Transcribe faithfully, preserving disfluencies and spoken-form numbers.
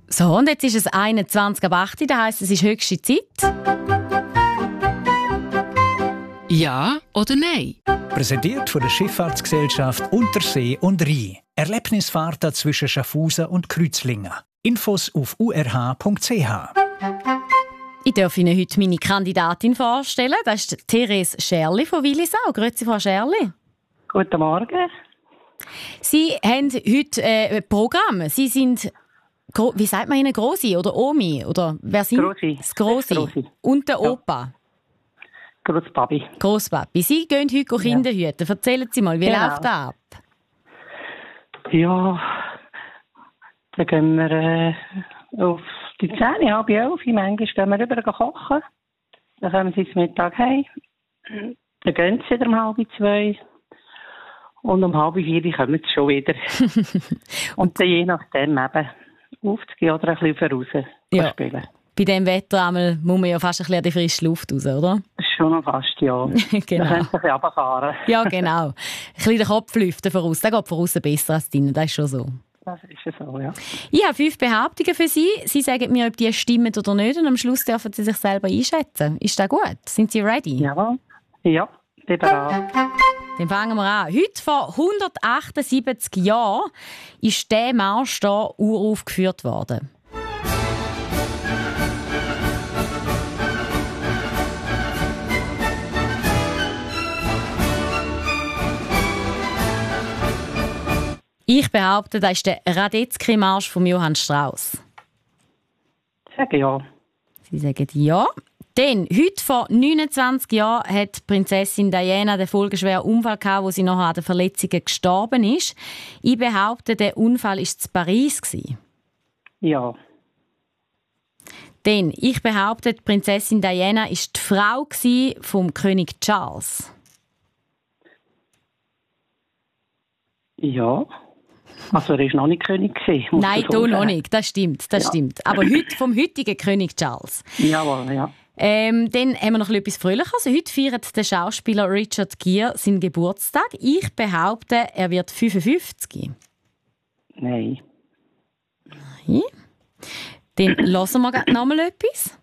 So, und jetzt ist es einundzwanzig ab acht, das heisst, es ist höchste Zeit. Ja oder nein? Präsentiert von der Schifffahrtsgesellschaft Untersee und Rhein. Erlebnisfahrten zwischen Schaffhausen und Kreuzlingen. Infos auf u r h punkt c h. Ich darf Ihnen heute meine Kandidatin vorstellen. Das ist Therese Scherli von Willisau. Grüezi, Frau Scherli. Guten Morgen. Sie haben heute äh, ein Programm. Sie sind, wie sagt man Ihnen, Grossi oder Omi? Oder wer sind Grossi. Das Grossi. Grossi. Und der Ja. Opa. Grosspapi. Grosspapi. Sie gehen heute Ja. Kinder hüten. Erzählen Sie mal, wie Genau. läuft das ab? Ja, dann gehen wir äh, auf die zehn, halb elf. Manchmal gehen wir rüber kochen. Dann kommen sie zum Mittag heim. Dann gehen sie wieder um halb zwei. Und um halb vier kommen sie schon wieder. Und dann je nachdem eben aufzugehen oder ein bisschen raus Ja. spielen. Bei diesem Wetter einmal muss man ja fast ein bisschen an die frische Luft raus, oder? Schon noch fast, ja. Genau. Dann können sie ein bisschen runterfahren. Ja, genau. Ein bisschen den Kopf lüften voraus. Der geht voraus besser als drinnen, das ist schon so. Das ist ja so, ja. Ich habe fünf Behauptungen für Sie. Sie sagen mir, ob die stimmen oder nicht. Und am Schluss dürfen Sie sich selber einschätzen. Ist das gut? Sind Sie ready? Jawohl. Ja, bin bereit. Dann fangen wir an. Heute vor hundertachtundsiebzig Jahren ist dieser Marsch hier uraufgeführt worden. Ich behaupte, das ist der Radetzky-Marsch von Johann Strauss. Sage ja. Sie sagen ja. Denn heute vor neunundzwanzig Jahren hat Prinzessin Diana den folgeschweren Unfall gehabt, wo sie nachher an den Verletzungen gestorben ist. Ich behaupte, der Unfall war in Paris. Ja. Denn ich behaupte, die Prinzessin Diana war die Frau vom König Charles. Ja. Also er war noch nicht König. muss Nein, ich so du noch sagen. nicht. Das stimmt, das Ja. stimmt. Aber heute vom heutigen König Charles. Jawohl, ja. Ähm, dann haben wir noch etwas Fröhliches. Heute feiert der Schauspieler Richard Gere seinen Geburtstag. Ich behaupte, er wird fünfundfünfzig. Nein. Nein. Dann hören wir gerade noch mal etwas.